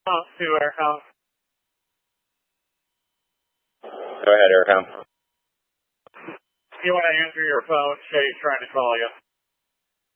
To Aircom. Go ahead, Aircom. You want to answer your phone? Shay's trying to call you.